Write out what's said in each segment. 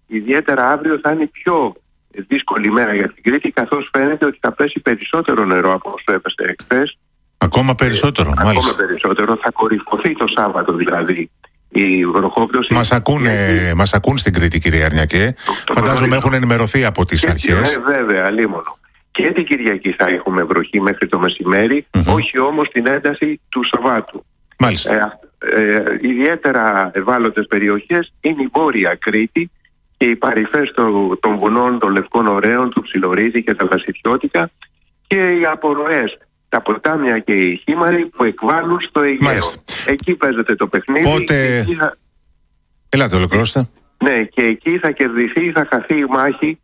Ιδιαίτερα αύριο θα είναι πιο δύσκολη μέρα για την Κρήτη, καθώς φαίνεται ότι θα πέσει περισσότερο νερό από όσο έπεσε εχθές. Ακόμα περισσότερο, μάλιστα. Ακόμα περισσότερο. Θα κορυφωθεί το Σάββατο δηλαδή η βροχόπτωση. Μας ακούν στην Κρήτη, κύριε Αρνιακέ. Φαντάζομαι έχουν ενημερωθεί από τις αρχές. Βέβαια, αλίμονο. Και την Κυριακή θα έχουμε βροχή μέχρι το μεσημέρι, όχι όμως την ένταση του Σαββάτου. Μάλιστα. Ιδιαίτερα ευάλωτες περιοχές είναι η Βόρεια Κρήτη και οι παρυφές των βουνών, των Λευκών Ωραίων, του Ψιλορίδη και τα Δασιθιώτικα, και οι απορροές, τα ποτάμια και οι χήμαροι που εκβάλλουν στο Αιγαίο. Μάλιστα. Εκεί παίζεται το παιχνίδι. Πότε... Ελάτε, ολοκληρώστε. Ναι, και εκεί θα κερδιθεί, θα χαθεί η μάχη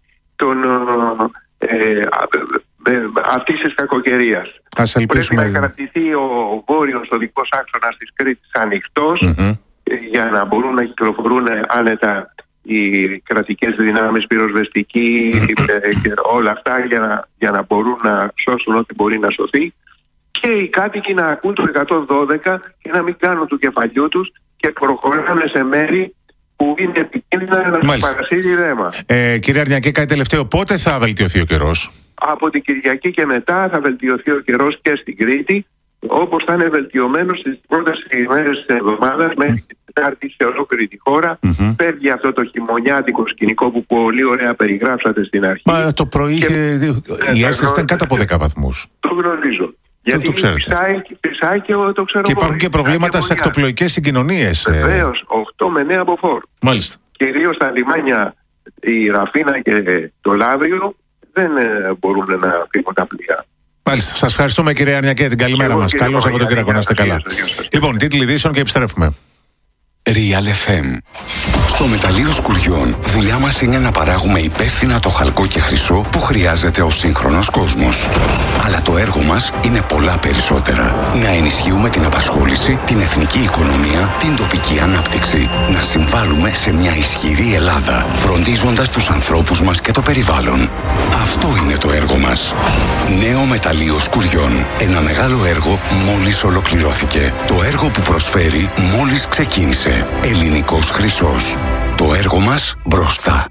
αυτής της κακοκαιρίας. Ας ελπίσουμε. Πρέπει να κρατηθεί ο βόρειος οδικός άξονας της Κρήτης ανοιχτός, για να μπορούν να κυκλοφορούν άνετα οι κρατικές δυνάμεις, πυροσβεστικοί και όλα αυτά, για να μπορούν να σώσουν ό,τι μπορεί να σωθεί, και οι κάτοικοι να ακούν το 112 και να μην κάνουν του κεφαλιού τους και προχωράνε σε μέρη που είναι επικίνδυνα να τους παρασύρει ρέμα. Κύριε Αρνιακέ, κάτι τελευταίο. Πότε θα βελτιωθεί ο καιρός? Από την Κυριακή και μετά θα βελτιωθεί ο καιρός και στην Κρήτη, όπως θα είναι βελτιωμένος στις πρώτες ημέρες της εβδομάδας μέχρι την Τετάρτη σε ολόκληρη τη χώρα. Φεύγει αυτό το χειμωνιάτικο σκηνικό που πολύ ωραία περιγράψατε στην αρχή. Μα το πρωί η αίσθηση ήταν κάτω από 10 βαθμούς. Το γνωρίζω. Γιατί φυσάει και το ξέρω. Και υπάρχουν και προβλήματα σε ακτοπλοϊκές συγκοινωνίες. Βεβαίως, 8 με 9 από φόρ. Μάλιστα. Κυρίως στα λιμάνια, η Ραφίνα και το Λαύριο, δεν μπορούν να φύγουν τα πλοία. Μάλιστα. Σας ευχαριστούμε, κύριε Αρνιακέ. Την καλημέρα μας. Καλώς από τον κύριο να είστε καλά. Λοιπόν, τίτλοι ειδήσεων και επιστρέφουμε. Real FM. Στο μεταλλείο Σκουριών, δουλειά μας είναι να παράγουμε υπεύθυνα το χαλκό και χρυσό που χρειάζεται ο σύγχρονος κόσμος. Αλλά το έργο μας είναι πολλά περισσότερα. Να ενισχύουμε την απασχόληση, την εθνική οικονομία, την τοπική ανάπτυξη. Να συμβάλλουμε σε μια ισχυρή Ελλάδα, φροντίζοντας τους ανθρώπους μας και το περιβάλλον. Αυτό είναι το έργο μας. Νέο μεταλλείο Σκουριών. Ένα μεγάλο έργο μόλις ολοκληρώθηκε. Το έργο που προσφέρει μόλις ξεκίνησε. Ελληνικός χρυσός. Το έργο μας μπροστά.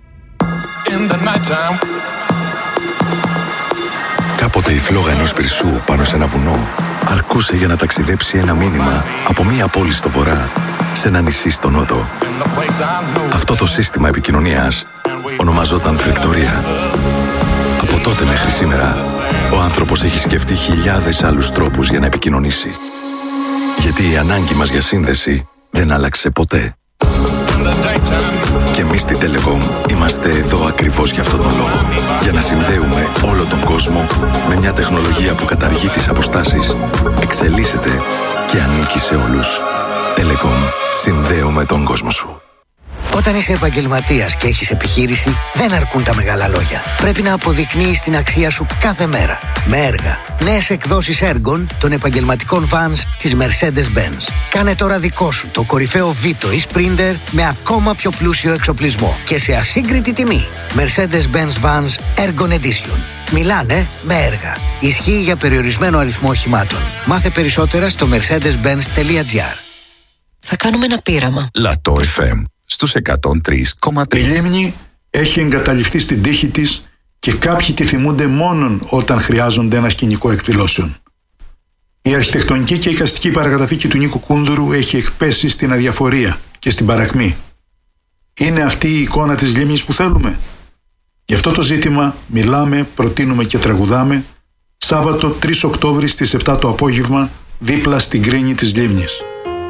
Κάποτε η φλόγα ενός πυρσού πάνω σε ένα βουνό αρκούσε για να ταξιδέψει ένα μήνυμα από μία πόλη στο βορρά σε ένα νησί στο νότο. Αυτό το σύστημα επικοινωνίας ονομαζόταν φρικτορία. Από τότε μέχρι σήμερα, ο άνθρωπος έχει σκεφτεί χιλιάδες άλλους τρόπους για να επικοινωνήσει. Γιατί η ανάγκη μας για σύνδεση δεν άλλαξε ποτέ. Και εμείς στη Telecom είμαστε εδώ ακριβώς για αυτόν τον λόγο. Για να συνδέουμε όλο τον κόσμο με μια τεχνολογία που καταργεί τις αποστάσεις, εξελίσσεται και ανήκει σε όλους. Telecom. Συνδέουμε τον κόσμο σου. Όταν είσαι επαγγελματίας και έχεις επιχείρηση, δεν αρκούν τα μεγάλα λόγια. Πρέπει να αποδεικνύεις την αξία σου κάθε μέρα. Με έργα. Νέες εκδόσεις έργων των επαγγελματικών vans της Mercedes-Benz. Κάνε τώρα δικό σου το κορυφαίο Vito ή Sprinter με ακόμα πιο πλούσιο εξοπλισμό και σε ασύγκριτη τιμή. Mercedes-Benz Vans Ergon Edition. Μιλάνε με έργα. Ισχύει για περιορισμένο αριθμό οχημάτων. Μάθε περισσότερα στο mercedes-benz.gr. Θα κάνουμε ένα πείραμα. Λατό FM. Στους 103,3. Η λίμνη έχει εγκαταλειφθεί στην τύχη της και κάποιοι τη θυμούνται μόνον όταν χρειάζονται ένα σκηνικό εκδηλώσεων. Η αρχιτεκτονική και εικαστική παρακαταθήκη του Νίκου Κούνδουρου έχει εκπέσει στην αδιαφορία και στην παρακμή. Είναι αυτή η εικόνα της λίμνης που θέλουμε? Γι' αυτό το ζήτημα μιλάμε, προτείνουμε και τραγουδάμε Σάββατο 3 Οκτώβρη στις 7 το απόγευμα δίπλα στην κρίνη της λίμνης.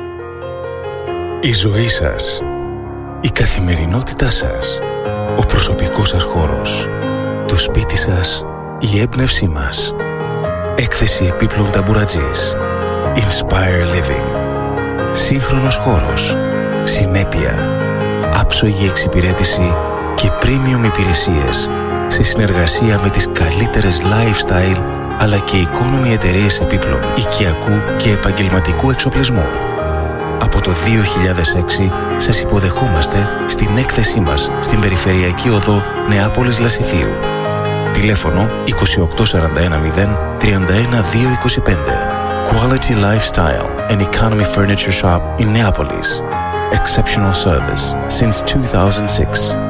Η ζωή σας, η καθημερινότητά σας, ο προσωπικός σας χώρος, το σπίτι σας, η έμπνευσή μας. Έκθεση επίπλων ταμπουρατζής. Inspire Living. Σύγχρονος χώρος, συνέπεια, άψογη εξυπηρέτηση και premium υπηρεσίες σε συνεργασία με τις καλύτερες lifestyle αλλά και economy εταιρείες επίπλων οικιακού και επαγγελματικού εξοπλισμού. Από το 2006 σας υποδεχόμαστε στην έκθεσή μας στην Περιφερειακή Οδό Νεάπολης Λασιθίου. Τηλέφωνο 28410 31225. Quality Lifestyle and Economy Furniture Shop in Neapolis. Exceptional service since 2006.